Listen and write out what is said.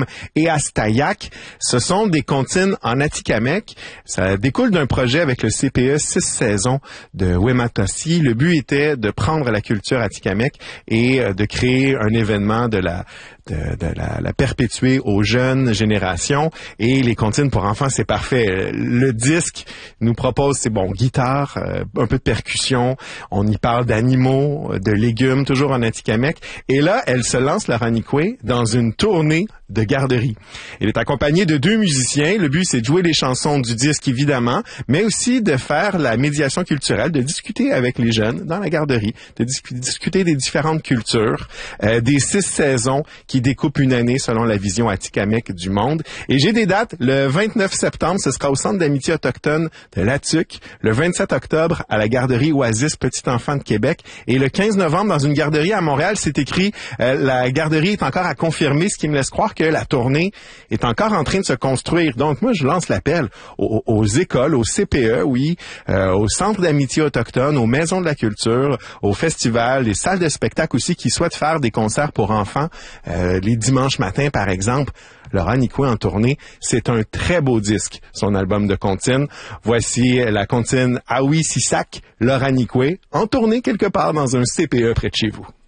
Atikamekw et Astayak. Ce sont des comptines en Atikamekw. Ça découle d'un projet avec le CPE 6 saisons de Wematosi. Le but était de prendre la culture Atikamekw et de créer un événement de la perpétuer aux jeunes générations. Et les comptines pour enfants, c'est parfait. Le disque nous propose, c'est bon, guitare, un peu de percussion. On y parle d'animaux, de légumes, toujours en Atikamekw. Et là, elle se lance, Laura Nikwe, dans une tournée de garderie. Elle est accompagnée de 2 musiciens. Le but, c'est de jouer les chansons du disque, évidemment, mais aussi de faire la médiation culturelle, de discuter avec les jeunes dans la garderie, de discuter des différentes cultures, des 6 saisons qui découpent une année selon la vision Atikamekw du monde. Et j'ai des dates. Le 29 septembre, ce sera au Centre d'amitié autochtone de Latuc. Le 27 octobre, à la garderie Oasis Petit Enfant de Québec. Et le 15 novembre, dans une garderie à Montréal, c'est écrit la garderie est encore à confirmer, ce qui me laisse croire que la tournée est encore en train de se construire. Donc, moi, je lance l'appel aux écoles, aux CPE, oui, aux centres d'amitié autochtone, aux maisons de la culture, aux festivals, les salles de spectacle aussi qui souhaitent faire des concerts pour enfants les dimanches matins, par exemple. Laura Nikwe en tournée, c'est un très beau disque, son album de comptine. Voici la comptine Awi Sisak, Laura Nikwe, en tournée quelque part dans un CPE près de chez vous.